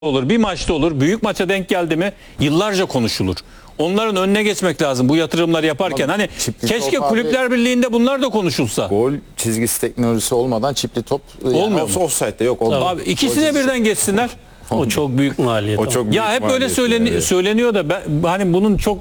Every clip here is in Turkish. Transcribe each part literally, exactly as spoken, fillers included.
olur, bir maçta olur. Büyük maça denk geldi mi yıllarca konuşulur. Onların önüne geçmek lazım bu yatırımları yaparken. Hani Çipli keşke top Kulüpler abi, Birliği'nde bunlar da konuşulsa. gol çizgisi teknolojisi olmadan çipli top Olmuyor yani mu? offside'de yok. Olmuyor. Abi ikisine birden geçsinler. O çok büyük maliyet. O çok Ya hep böyle söyleni evet. söyleniyor da ben hani bunun çok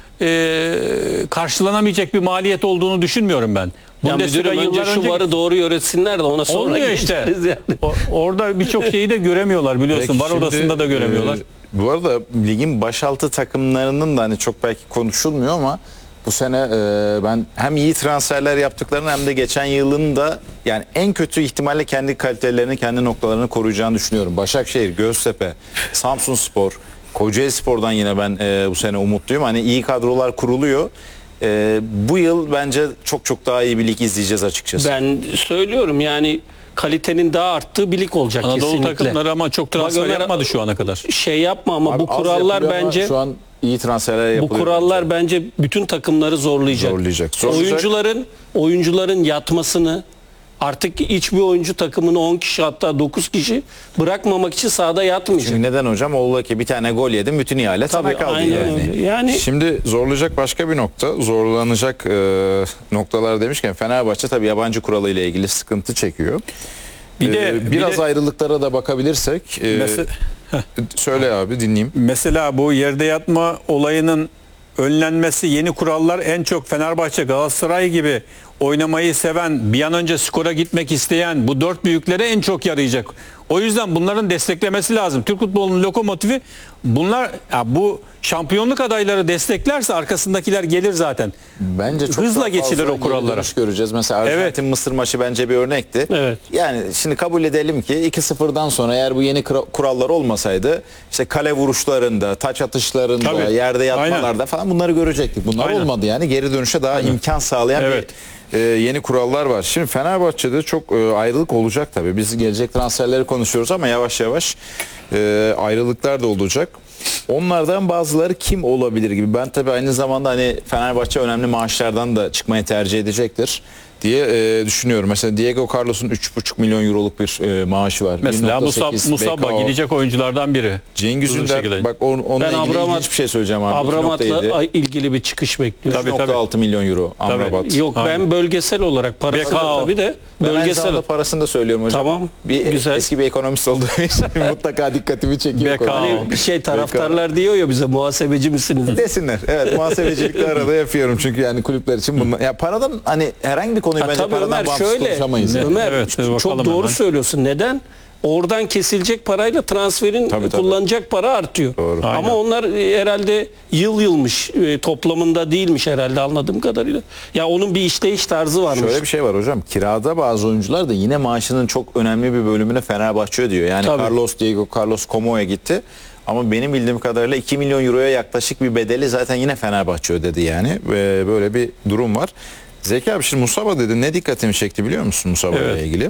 e, karşılanamayacak bir maliyet olduğunu düşünmüyorum ben. Ya Bundesliga müdürüm önce şu varı doğru öğretsinler de ona sonra olmuyor işte. geçeriz yani. O- orada birçok şeyi de göremiyorlar biliyorsun. Peki Var şimdi, odasında da göremiyorlar. e, bu arada ligin başaltı takımlarının da hani çok belki konuşulmuyor ama bu sene e, ben hem iyi transferler yaptıklarını hem de geçen yılın da yani en kötü ihtimalle kendi kalitelerini, kendi noktalarını koruyacağını düşünüyorum. Başakşehir, Göztepe, Samsunspor, Kocaelispor'dan yine ben e, bu sene umutluyum. Hani iyi kadrolar kuruluyor. E, bu yıl bence çok çok daha iyi bir lig izleyeceğiz açıkçası. Ben söylüyorum yani kalitenin daha arttığı bir lig olacak Anadolu kesinlikle. takımları ama çok transfer Bak Ömer, yapmadı şu ana kadar. Şey yapma ama Abi bu az kurallar yapılıyor ama bence şu an iyi transferler bu yapılıyor. kurallar bence bütün takımları zorlayacak. Zorlayacak. Zorlayacak. Oyuncuların oyuncuların yatmasını artık hiçbir oyuncu takımını on kişi hatta dokuz kişi bırakmamak için sahada yatmayacak. Çünkü neden hocam? Oğlu ki bir tane gol yedim, bütün ihale sana Tabii, kaldı aynen yani. öyle. Yani Şimdi zorlayacak başka bir nokta, zorlanacak e, noktalar demişken Fenerbahçe tabii yabancı kuralı ile ilgili sıkıntı çekiyor. Bir de Ee, bir biraz de- ayrılıklara da bakabilirsek, e, Mes- söyle abi dinleyeyim. Mesela bu yerde yatma olayının önlenmesi, yeni kurallar en çok Fenerbahçe, Galatasaray gibi oynamayı seven, bir an önce skora gitmek isteyen bu dört büyüklere en çok yarayacak. O yüzden bunların desteklemesi lazım. Türk futbolunun lokomotifi bunlar. Ya bu şampiyonluk adayları desteklerse arkasındakiler gelir zaten. Bence çok Hızla daha geçilir fazla o kurallara. geri dönüş göreceğiz. Mesela Arjantin Mısır maçı bence bir örnekti. Evet. Yani şimdi kabul edelim ki iki sıfırdan sonra eğer bu yeni kura- kurallar olmasaydı işte kale vuruşlarında, taç atışlarında, Tabii. yerde yatmalarda Aynen. falan bunları görecektik. Bunlar Aynen. olmadı yani. Geri dönüşe daha imkan sağlayan Evet. E, yeni kurallar var. Şimdi Fenerbahçe'de çok e, ayrılık olacak tabii. Biz bir gelecek transferleri konuşuyoruz ama yavaş yavaş e, ayrılıklar da olacak. onlardan bazıları kim olabilir gibi. Ben tabii aynı zamanda hani Fenerbahçe önemli maaşlardan da çıkmayı tercih edecektir diye e, düşünüyorum. Mesela Diego Carlos'un üç buçuk milyon euroluk bir e, maaşı var. Mesela bir nokta Musab, sekiz Musabba B K O. gidecek oyunculardan biri. Cengiz Hızlı bir Ünder, şekilde. bak on, onunla Ben ilgili Abramat- ilginç bir şey söyleyeceğim abi. Abramat'la ilgili bir çıkış bekliyorum. Tabii, üç nokta altı milyon euro Amrabat. Yok Aynen. ben bölgesel olarak parası B K O. tabii de Ben aynı bölgesel. zamanda parasını da söylüyorum hocam. Tamam, Bir güzel. eski bir ekonomist olduğu için mutlaka dikkatimi çekiyor. B K O. konu. Hani bir şey taraftarlar diyor ya bize muhasebeci misiniz? Desinler. Evet, muhasebecilikle arada yapıyorum çünkü yani kulüpler için bunlar. Ya paradan hani herhangi bir konuyu Ha, bence tabii paradan Ömer bağımsız şöyle. konuşamayız. yani. Ömer Evet, çok bakalım doğru hemen. söylüyorsun. Neden? Oradan kesilecek parayla transferin Tabii, tabii. kullanacak para artıyor. Doğru. Ama Aynen. onlar e, herhalde yıl yılmış e, toplamında değilmiş herhalde anladığım kadarıyla. Ya onun bir işleyiş tarzı varmış. Şöyle bir şey var hocam. Kirada bazı oyuncular da yine maaşının çok önemli bir bölümünü Fenerbahçe ödüyor. Yani Tabii. Carlos Diego Carlos Como'ya gitti. Ama benim bildiğim kadarıyla iki milyon euroya yaklaşık bir bedeli zaten yine Fenerbahçe ödedi yani. Ve böyle bir durum var. Zeki abi şimdi Musaba dedi. Ne dikkatimi çekti biliyor musun Musaba ile Evet. ilgili?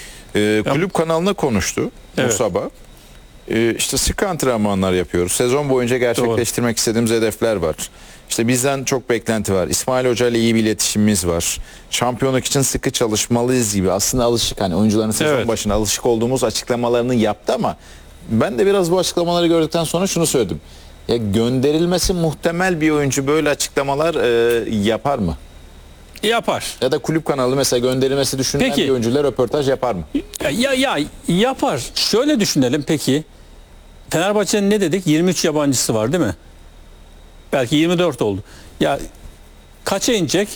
Ee, kulüp kanalına konuştu Evet. Musaba. Ee, işte sık antrenmanlar yapıyoruz. Sezon boyunca gerçekleştirmek istediğimiz hedefler var. İşte bizden çok beklenti var. İsmail Hoca ile iyi bir iletişimimiz var. Şampiyonluk için sıkı çalışmalıyız gibi. Aslında alışık hani oyuncuların sezon Evet. başına alışık olduğumuz açıklamalarını yaptı ama ben de biraz bu açıklamaları gördükten sonra şunu söyledim. Ya gönderilmesi muhtemel bir oyuncu böyle açıklamalar e, yapar mı? Yapar. Ya da kulüp kanalı mesela gönderilmesi düşünülen Peki. bir oyuncuyla röportaj yapar mı? Ya, ya yapar. Şöyle düşünelim peki. Fenerbahçe'nin ne dedik? yirmi üç yabancısı var değil mi? Belki yirmi dört oldu. Ya kaça inecek?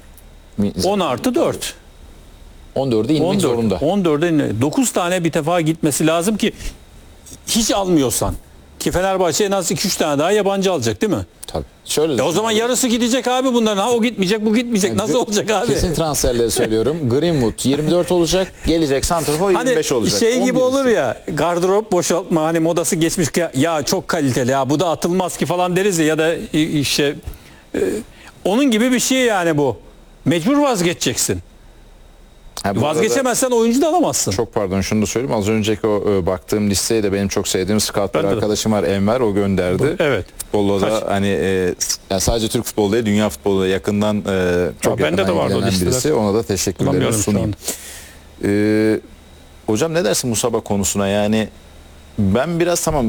on artı dört. on dörde inmek on dört. zorunda. on dörde in- dokuz tane bir defa gitmesi lazım ki hiç almıyorsan. Ki Fenerbahçe en az iki üç tane daha yabancı alacak değil mi? Tabii. Şöyle E o zaman yarısı gidecek abi bunların. Ha o gitmeyecek, bu gitmeyecek. Nasıl olacak abi? Kesin transferleri söylüyorum. Greenwood yirmi dört olacak. Gelecek santrafor yirmi beş Hani olacak. şey on gibi bir olur üstü. ya, gardırop boşaltma hani modası geçmiş ki ya çok kaliteli ya bu da atılmaz ki falan deriz ya, ya da işte e, onun gibi bir şey yani bu. Mecbur vazgeçeceksin. Ha, bu arada Vazgeçemezsen oyuncu da alamazsın. çok pardon şunu da söyleyeyim. Az önceki o e, baktığım listeye de benim çok sevdiğim scout bir Ben de. arkadaşım var, Enver, o gönderdi. Evet. Futbolda Kaç? da hani e, Yani sadece Türk futbolu değil, dünya futbolu da yakından e, çok Ya bende yakından de vardı o ilgilenen listeler. birisi. Ona da teşekkürlerimi Bulamıyorum şu sunayım. an. Ee, hocam ne dersin Musaba konusuna? Yani Ben biraz tamam